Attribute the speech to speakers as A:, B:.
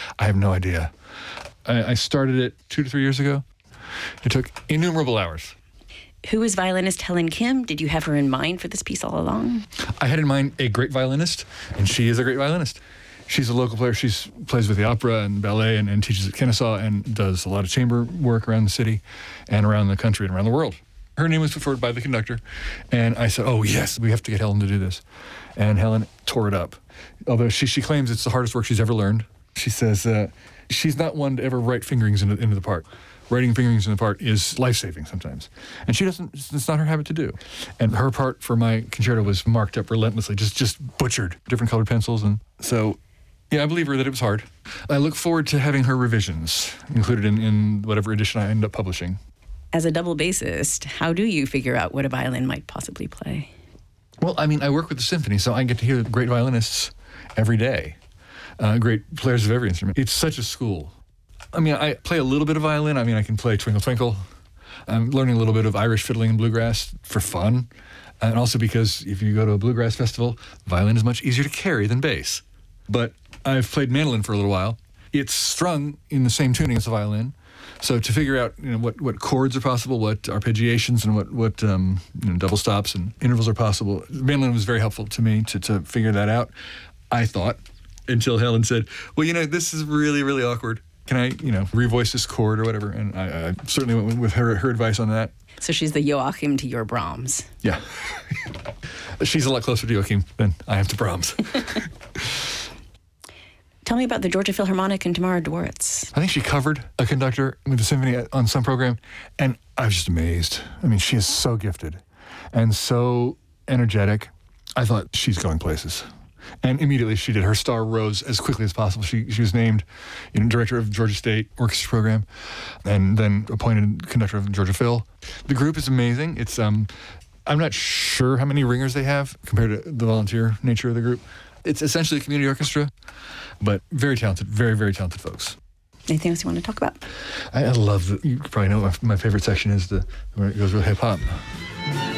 A: I have no idea. I started it 2 to 3 years ago. It took innumerable hours.
B: Who is violinist Helen Kim? Did you have her in mind for this piece all along?
A: I had in mind a great violinist, and she is a great violinist. She's a local player. She plays with the opera and ballet and teaches at Kennesaw and does a lot of chamber work around the city and around the country and around the world. Her name was put forward by the conductor, and I said, oh, yes, we have to get Helen to do this. And Helen tore it up. Although she claims it's the hardest work she's ever learned. She says she's not one to ever write fingerings into the part. Writing fingerings in the part is life-saving sometimes. And she doesn't, it's not her habit to do. And her part for my concerto was marked up relentlessly, just butchered, different colored pencils. And so, yeah, I believe her that it was hard. I look forward to having her revisions included in whatever edition I end up publishing.
B: As a double bassist, how do you figure out what a violin might possibly play?
A: Well, I mean, I work with the symphony, so I get to hear great violinists every day, great players of every instrument. It's such a school. I mean, I play a little bit of violin. I mean, I can play Twinkle Twinkle. I'm learning a little bit of Irish fiddling and bluegrass for fun. And also because if you go to a bluegrass festival, violin is much easier to carry than bass. But I've played mandolin for a little while. It's strung in the same tuning as the violin. So to figure out, what chords are possible, what arpeggiations and what double stops and intervals are possible, mandolin was very helpful to me to figure that out, I thought, until Helen said, well, this is really, really awkward. Can I, revoice this chord or whatever? And I certainly went with her advice on that.
B: So she's the Joachim to your Brahms.
A: Yeah. She's a lot closer to Joachim than I am to Brahms.
B: Tell me about the Georgia Philharmonic and Tamara Dworitz.
A: I think she covered a conductor with the symphony on some program, and I was just amazed. I mean, she is so gifted and so energetic. I thought she's going places. And immediately she did. Her star rose as quickly as possible. She was named director of Georgia State Orchestra Program and then appointed conductor of Georgia Phil. The group is amazing. It's I'm not sure how many ringers they have compared to the volunteer nature of the group. It's essentially a community orchestra, but very talented, very, very talented folks.
B: Anything else you want to talk about?
A: I love you probably know my favorite section is when it goes real hip-hop.